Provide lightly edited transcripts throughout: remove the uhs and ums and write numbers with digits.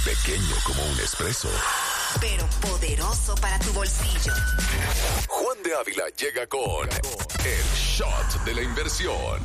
Pequeño como un espresso, pero poderoso para tu bolsillo. Juan de Ávila llega con el shot de la inversión.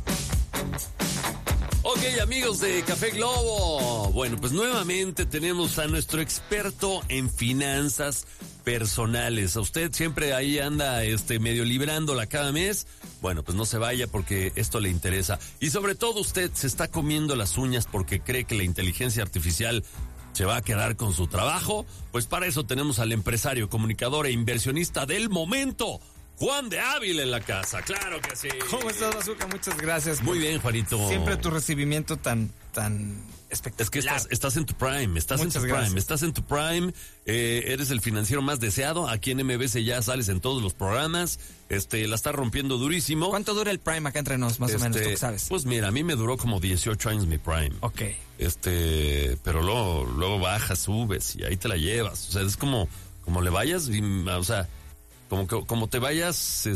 Ok, amigos de Café Globo. Bueno, pues nuevamente tenemos a nuestro experto en finanzas personales. A usted siempre ahí anda medio librándola cada mes. Bueno, pues no se vaya porque esto le interesa. Y sobre todo usted se está comiendo las uñas porque cree que la inteligencia artificial se va a quedar con su trabajo. Pues para eso tenemos al empresario, comunicador e inversionista del momento, Juan de Ávila en la casa. Claro que sí. ¿Cómo estás, Bazooka? Muchas gracias. Muy bien, Juanito. Siempre tu recibimiento tan espectacular. Es que estás en tu prime, estás en tu prime, eres el financiero más deseado, aquí en MBS ya sales en todos los programas, la estás rompiendo durísimo. ¿Cuánto dura el prime acá entre nos, más o menos, tú que sabes? Pues mira, a mí me duró como 18 años mi prime. Ok. Pero luego bajas, subes y ahí te la llevas, o sea, es como le vayas, o sea, como te vayas,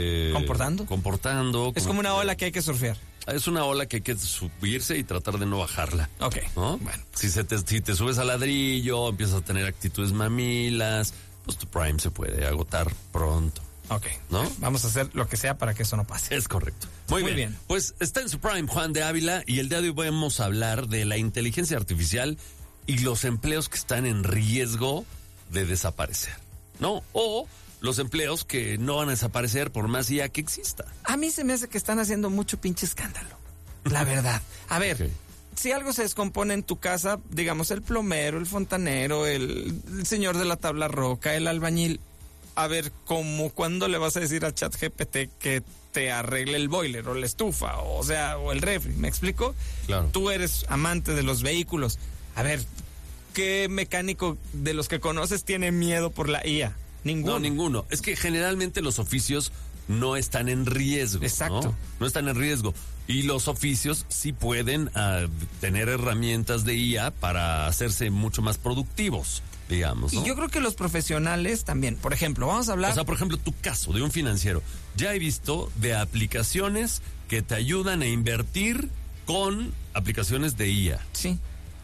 comportando. Es como una ola que hay que surfear. Es una ola que hay que subirse y tratar de no bajarla. Ok. ¿No? Bueno. Si te subes al ladrillo, empiezas a tener actitudes mamilas, pues tu prime se puede agotar pronto. Ok. ¿No? Vamos a hacer lo que sea para que eso no pase. Es correcto. Muy bien. Pues está en su prime Juan de Ávila y el día de hoy vamos a hablar de la inteligencia artificial y los empleos que están en riesgo de desaparecer, ¿no? O los empleos que no van a desaparecer por más IA que exista. A mí se me hace que están haciendo mucho pinche escándalo. La verdad. A ver, Okay. Si algo se descompone en tu casa, digamos el plomero, el fontanero, el señor de la tabla roca, el albañil, a ver, ¿cuándo le vas a decir a ChatGPT que te arregle el boiler o la estufa, o el refri? ¿Me explico? Claro. Tú eres amante de los vehículos. A ver, ¿qué mecánico de los que conoces tiene miedo por la IA? Ninguno. No, ninguno. Es que generalmente los oficios no están en riesgo. Exacto. No están en riesgo. Y los oficios sí pueden tener herramientas de IA para hacerse mucho más productivos, digamos, ¿no? Y yo creo que los profesionales también. Por ejemplo, vamos a hablar... O sea, por ejemplo, tu caso de un financiero. Ya he visto de aplicaciones que te ayudan a invertir con aplicaciones de IA. Sí.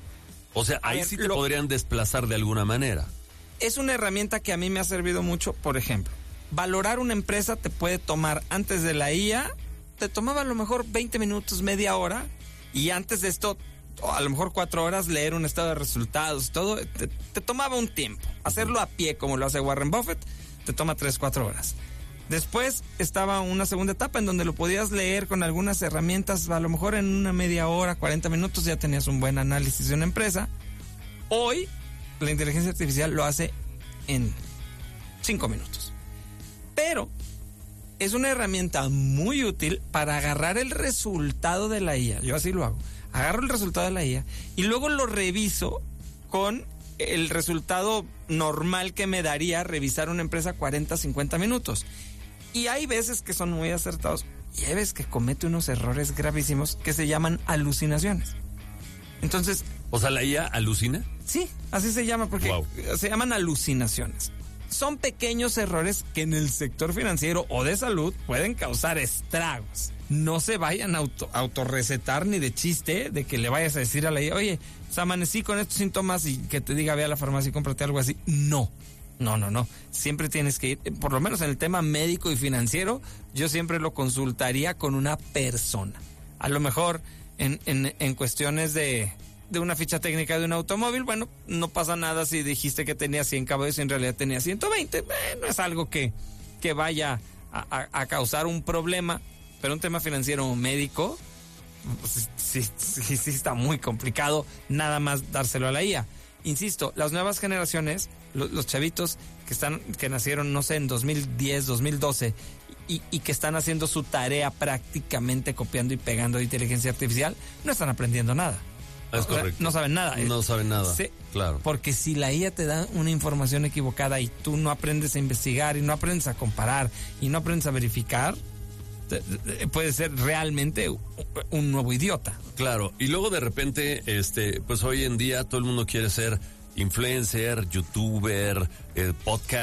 O sea, ahí sí te podrían desplazar de alguna manera. Es una herramienta que a mí me ha servido mucho. Por ejemplo, valorar una empresa te puede tomar, antes de la IA, te tomaba a lo mejor 20 minutos, media hora, y antes de esto, a lo mejor 4 horas, leer un estado de resultados, todo, te tomaba un tiempo. Hacerlo a pie, como lo hace Warren Buffett, te toma 3-4 horas. Después estaba una segunda etapa en donde lo podías leer con algunas herramientas, a lo mejor en una media hora, 40 minutos, ya tenías un buen análisis de una empresa. Hoy, la inteligencia artificial lo hace en 5 minutos. Pero es una herramienta muy útil para agarrar el resultado de la IA. Yo así lo hago. Agarro el resultado de la IA y luego lo reviso con el resultado normal que me daría revisar una empresa 40-50 minutos. Y hay veces que son muy acertados y hay veces que comete unos errores gravísimos que se llaman alucinaciones. Entonces... O sea, ¿la IA alucina? Sí, así se llama porque se llaman alucinaciones. Son pequeños errores que en el sector financiero o de salud pueden causar estragos. No se vayan a autorrecetar ni de chiste de que le vayas a decir a la IA, oye, pues amanecí con estos síntomas y que te diga ve a la farmacia y cómprate algo así. No. Siempre tienes que ir, por lo menos en el tema médico y financiero, yo siempre lo consultaría con una persona. A lo mejor en cuestiones de una ficha técnica de un automóvil, bueno, no pasa nada si dijiste que tenía 100 caballos y en realidad tenía 120. No es algo que vaya a causar un problema, pero un tema financiero o médico, sí está muy complicado nada más dárselo a la IA. Insisto, las nuevas generaciones, los chavitos que nacieron, no sé, en 2010, 2012, y que están haciendo su tarea prácticamente copiando y pegando de inteligencia artificial, no están aprendiendo nada. Es correcto. No saben nada. No saben nada. Sí, claro. Porque si la IA te da una información equivocada y tú no aprendes a investigar y no aprendes a comparar y no aprendes a verificar, puede ser realmente un nuevo idiota. Claro. Y luego de repente, pues hoy en día todo el mundo quiere ser influencer, youtuber,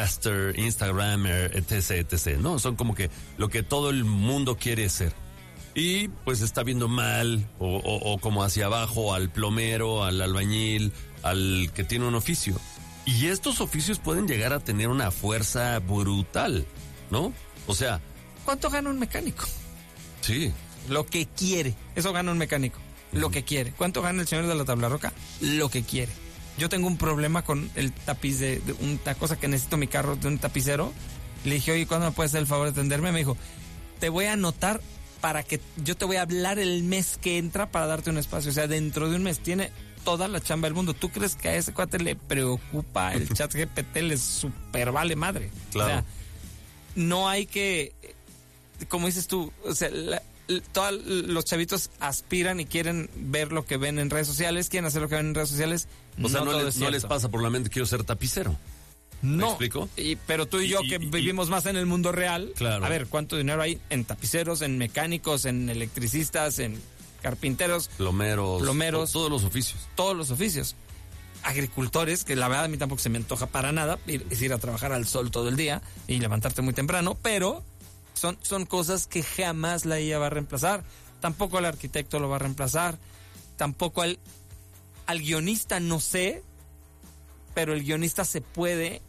podcaster, instagramer, etc., ¿no? Son como que lo que todo el mundo quiere ser. y pues está viendo mal o como hacia abajo al plomero, al albañil, al que tiene un oficio. Y estos oficios pueden llegar a tener una fuerza brutal, ¿no? O sea... ¿Cuánto gana un mecánico? Sí. Lo que quiere. Eso gana un mecánico. Lo que quiere. ¿Cuánto gana el señor de la tabla roca? Lo que quiere. Yo tengo un problema con el tapiz de una cosa que necesito mi carro de un tapicero. Le dije, oye, ¿cuándo me puedes hacer el favor de atenderme? Me dijo, te voy a anotar para que yo te voy a hablar el mes que entra para darte un espacio. O sea, dentro de un mes tiene toda la chamba del mundo. ¿Tú crees que a ese cuate le preocupa el chat GPT? Le super vale madre. Claro. O sea, no hay que, como dices tú, o sea, todos los chavitos aspiran y quieren ver lo que ven en redes sociales, quieren hacer lo que ven en redes sociales. O sea, no les pasa por la mente, quiero ser tapicero. ¿Me No, explico? pero tú y yo que vivimos más en el mundo real, claro. A ver, ¿cuánto dinero hay en tapiceros, en mecánicos, en electricistas, en carpinteros? Plomeros. Todos los oficios. Todos los oficios. Agricultores, que la verdad a mí tampoco se me antoja para nada, es ir a trabajar al sol todo el día y levantarte muy temprano, pero son cosas que jamás la IA va a reemplazar. Tampoco el arquitecto lo va a reemplazar, tampoco al guionista, no sé, pero el guionista se puede...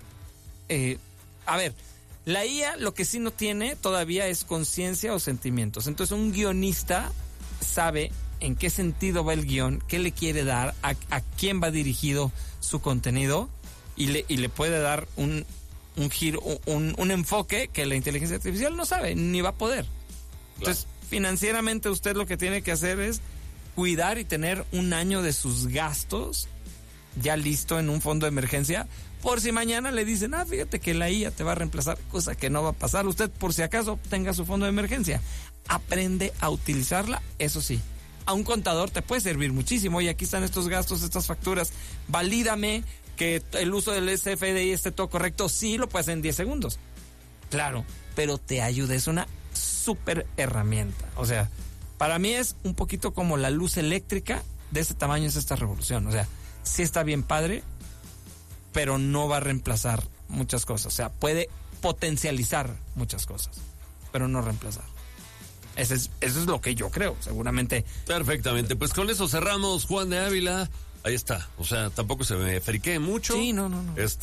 a ver, la IA lo que sí no tiene todavía es conciencia o sentimientos. Entonces un guionista sabe en qué sentido va el guión, qué le quiere dar, a quién va dirigido su contenido y le puede dar un giro, un enfoque que la inteligencia artificial no sabe ni va a poder. Entonces, financieramente usted lo que tiene que hacer es cuidar y tener un año de sus gastos ya listo en un fondo de emergencia, por si mañana le dicen, fíjate que la IA te va a reemplazar, cosa que no va a pasar. Usted, por si acaso, tenga su fondo de emergencia. Aprende a utilizarla, eso sí. A un contador te puede servir muchísimo. Y aquí están estos gastos, estas facturas. Valídame que el uso del SFDI esté todo correcto. Sí, lo puedes en 10 segundos. Claro, pero te ayuda. Es una súper herramienta. O sea, para mí es un poquito como la luz eléctrica. De ese tamaño es esta revolución. O sea, sí está bien padre, pero no va a reemplazar muchas cosas. O sea, puede potencializar muchas cosas, pero no reemplazar. Eso es lo que yo creo, seguramente. Perfectamente, pues con eso cerramos, Juan de Ávila. Ahí está, o sea, tampoco se me friqué mucho. Sí, no.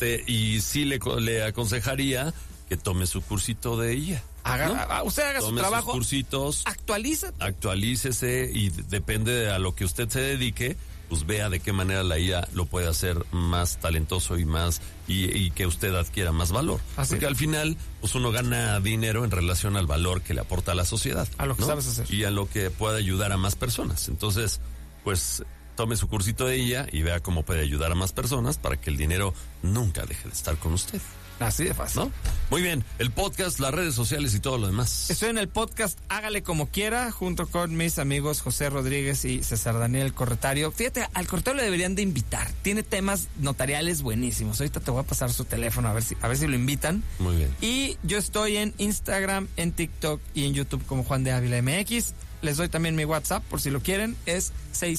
Y sí le aconsejaría que tome su cursito de IA. Usted haga su trabajo. Sus cursitos. Actualícese y depende de a lo que usted se dedique, pues vea de qué manera la IA lo puede hacer más talentoso y más y que usted adquiera más valor. Porque al final, pues uno gana dinero en relación al valor que le aporta a la sociedad. A lo que sabes hacer. Y a lo que puede ayudar a más personas. Entonces, pues tome su cursito de IA y vea cómo puede ayudar a más personas para que el dinero nunca deje de estar con usted. Así de fácil. ¿No? Muy bien, el podcast, las redes sociales y todo lo demás. Estoy en el podcast Hágale Como Quiera, junto con mis amigos José Rodríguez y César Daniel Corretario. Fíjate, al corretario le deberían de invitar. Tiene temas notariales buenísimos. Ahorita te voy a pasar su teléfono a ver si lo invitan. Muy bien. Y yo estoy en Instagram, en TikTok y en YouTube como Juan de Ávila MX. Les doy también mi WhatsApp por si lo quieren. Es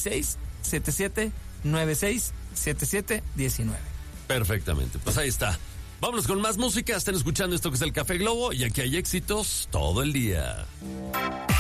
6677967719. Perfectamente, pues ahí está. Vámonos con más música. Estén escuchando esto que es el Café Globo y aquí hay éxitos todo el día.